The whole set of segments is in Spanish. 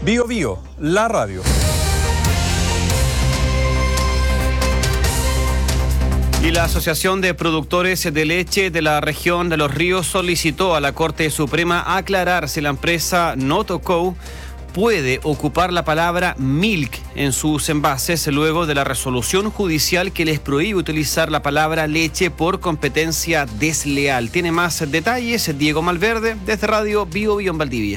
Bio Bio, la radio. Y la Asociación de Productores de Leche de la región de Los Ríos solicitó a la Corte Suprema aclarar si la empresa NotCo puede ocupar la palabra milk en sus envases luego de la resolución judicial que les prohíbe utilizar la palabra leche por competencia desleal. Tiene más detalles Diego Malverde desde Radio Bio Bio en Valdivia.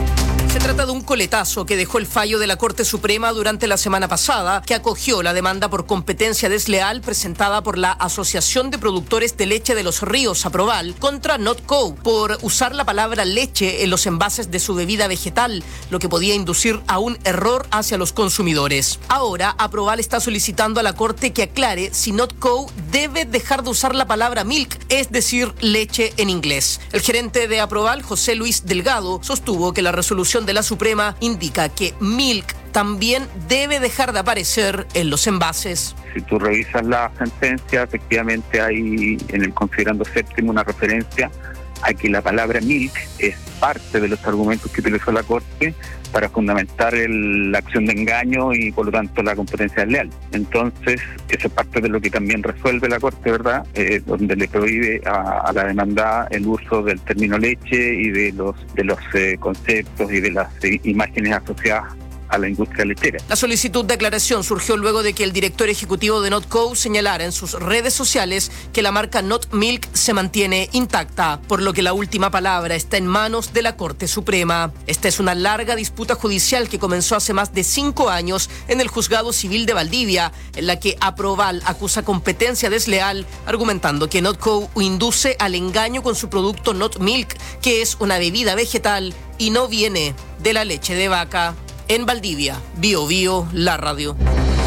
Se trata de un coletazo que dejó el fallo de la Corte Suprema durante la semana pasada, que acogió la demanda por competencia desleal presentada por la Asociación de Productores de Leche de Los Ríos, Aproval, contra NotCo por usar la palabra leche en los envases de su bebida vegetal, lo que podía inducir a un error hacia los consumidores. Ahora, Aproval está solicitando a la Corte que aclare si NotCo debe dejar de usar la palabra milk, es decir, leche en inglés. El gerente de Aproval, José Luis Delgado, sostuvo que la resolución de la Suprema indica que milk también debe dejar de aparecer en los envases. Si tú revisas la sentencia, efectivamente hay en el considerando séptimo una referencia a que la palabra milk es parte de los argumentos que utilizó la Corte para fundamentar la acción de engaño y por lo tanto la competencia desleal. Entonces, eso es parte de lo que también resuelve la Corte, ¿verdad? Donde le prohíbe a la demandada el uso del término leche y de los conceptos y de las imágenes asociadas a la industria lechera. La solicitud de aclaración surgió luego de que el director ejecutivo de NotCo señalara en sus redes sociales que la marca Not Milk se mantiene intacta, por lo que la última palabra está en manos de la Corte Suprema. Esta es una larga disputa judicial que comenzó hace más de 5 años en el Juzgado Civil de Valdivia, en la que Aproval acusa competencia desleal, argumentando que NotCo induce al engaño con su producto Not Milk, que es una bebida vegetal y no viene de la leche de vaca. En Valdivia, Bio Bio, la radio.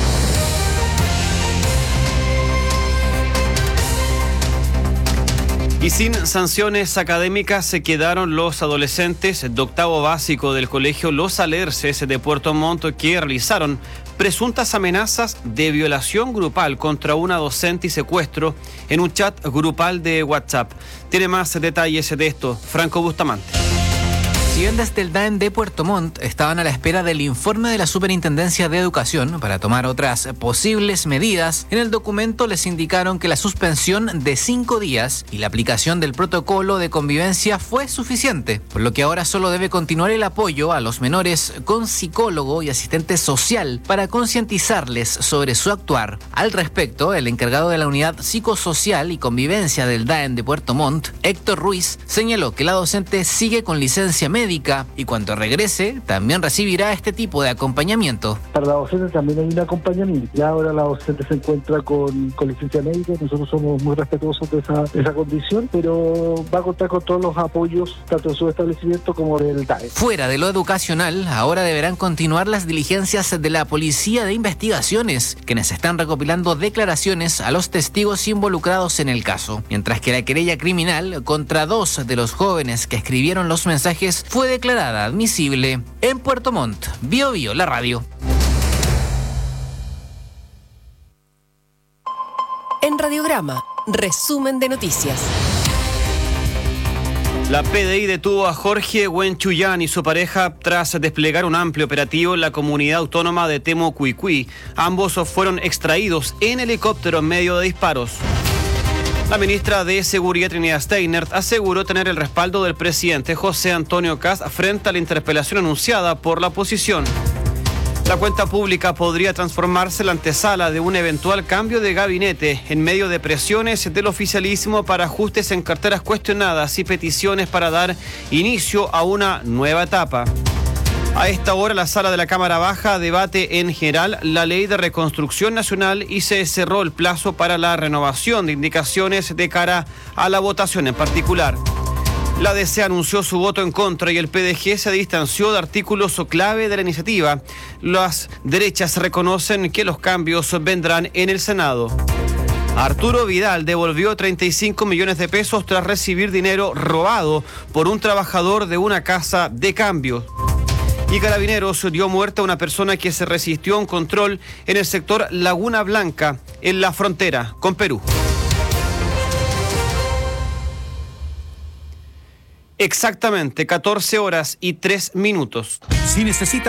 Y sin sanciones académicas se quedaron los adolescentes de octavo básico del colegio Los Alerces de Puerto Montt que realizaron presuntas amenazas de violación grupal contra una docente y secuestro en un chat grupal de WhatsApp. Tiene más detalles de esto, Franco Bustamante. Si bien desde el DAEM de Puerto Montt estaban a la espera del informe de la Superintendencia de Educación para tomar otras posibles medidas, en el documento les indicaron que la suspensión de 5 días y la aplicación del protocolo de convivencia fue suficiente, por lo que ahora solo debe continuar el apoyo a los menores con psicólogo y asistente social para concientizarles sobre su actuar. Al respecto, el encargado de la Unidad Psicosocial y Convivencia del DAEM de Puerto Montt, Héctor Ruiz, señaló que la docente sigue con licencia médica y cuando regrese también recibirá este tipo de acompañamiento. Para la docente también hay un acompañamiento. Ya ahora la docente se encuentra con licencia médica, nosotros somos muy respetuosos de esa condición, pero va a contar con todos los apoyos tanto de su establecimiento como del DAE. Fuera de lo educacional, ahora deberán continuar las diligencias de la Policía de Investigaciones, quienes están recopilando declaraciones a los testigos involucrados en el caso, mientras que la querella criminal contra 2 de los jóvenes que escribieron los mensajes fue declarada admisible. En Puerto Montt, Bio Bio, la radio. En Radiograma, resumen de noticias. La PDI detuvo a Jorge Huenchuyán y su pareja tras desplegar un amplio operativo en la comunidad autónoma de Temucuicui. Ambos fueron extraídos en helicóptero en medio de disparos. La ministra de Seguridad, Trinidad Steinert, aseguró tener el respaldo del presidente José Antonio Kast frente a la interpelación anunciada por la oposición. La cuenta pública podría transformarse en la antesala de un eventual cambio de gabinete en medio de presiones del oficialismo para ajustes en carteras cuestionadas y peticiones para dar inicio a una nueva etapa. A esta hora, la sala de la Cámara Baja debate en general la Ley de Reconstrucción Nacional y se cerró el plazo para la renovación de indicaciones de cara a la votación en particular. La DC anunció su voto en contra y el PDG se distanció de artículos clave de la iniciativa. Las derechas reconocen que los cambios vendrán en el Senado. Arturo Vidal devolvió 35 millones de pesos tras recibir dinero robado por un trabajador de una casa de cambio. Y Carabineros dio muerte a una persona que se resistió a un control en el sector Laguna Blanca, en la frontera con Perú. Exactamente 14 horas y 3 minutos. Si necesita